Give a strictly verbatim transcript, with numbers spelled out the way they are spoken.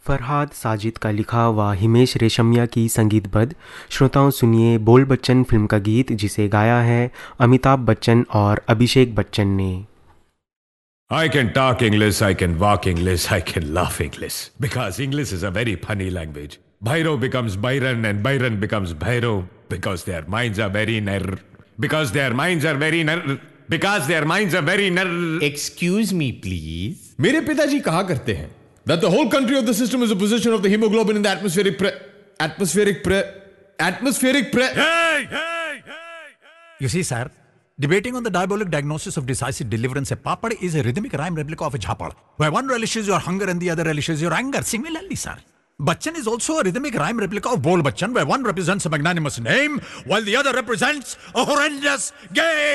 फरहाद साजिद का लिखा व हिमेश रेशमिया की संगीतबद्ध। श्रोताओं सुनिए बोल बच्चन फिल्म का गीत जिसे गाया है अमिताभ बच्चन और अभिषेक बच्चन ने। I can talk English, I can walk English, I can laugh English. Because English is a very funny language. Bhairo becomes Byron and Byron becomes Bhairo because their minds are very ner. Because their minds are very ner. Because their minds are very ner. Excuse me, please. मेरे पिताजी कहा करते हैं that the whole country of the system is a position of the hemoglobin in the atmospheric pre atmospheric pre atmospheric pre Hey, hey, hey, hey. You see, sir, debating on the diabolic diagnosis of decisive deliverance, a papad is a rhythmic rhyme replica of a jhapad, where one relishes your hunger and the other relishes your anger. Similarly, sir, Bachchan is also a rhythmic rhyme replica of Bol Bachchan, where one represents a magnanimous name, while the other represents a horrendous game.